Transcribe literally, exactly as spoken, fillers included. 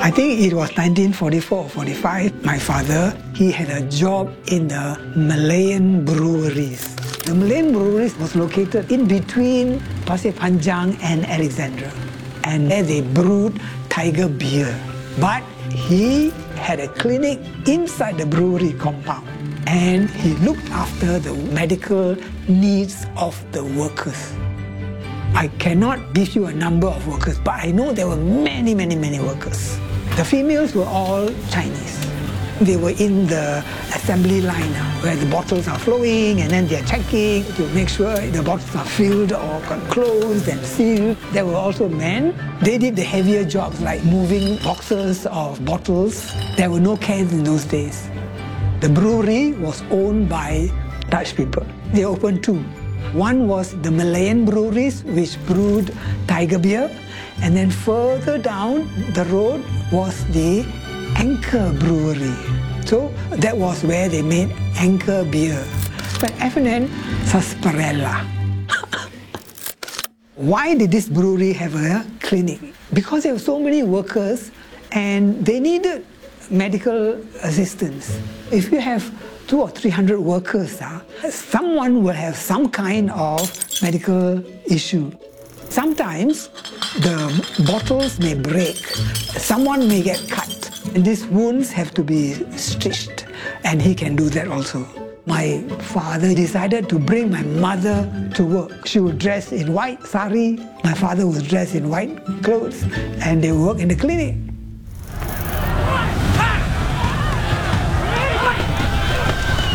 I think it was nineteen forty-four or forty-five. My father, he had a job in the Malayan breweries. The Malayan breweries was located in between Pasir Panjang and Alexandra. And there they brewed Tiger beer. But he had a clinic inside the brewery compound. And he looked after the medical needs of the workers. I cannot give you a number of workers, but I know there were many, many, many workers. The females were all Chinese. They were in the assembly line where the bottles are flowing and then they're checking to make sure the bottles are filled or closed and sealed. There were also men. They did the heavier jobs like moving boxes of bottles. There were no cans in those days. The brewery was owned by Dutch people. They opened two. One was the Malayan breweries, which brewed Tiger beer. And then further down the road was the Anchor Brewery. So that was where they made Anchor beer. But F and N Sarsaparilla. Why did this brewery have a clinic? Because there were so many workers and they needed medical assistance. If you have two or three hundred workers, uh, someone will have some kind of medical issue. Sometimes the bottles may break, someone may get cut, and these wounds have to be stitched, and he can do that also. My father decided to bring my mother to work. She would dress in white sari, my father was dressed in white clothes, and they would work in the clinic.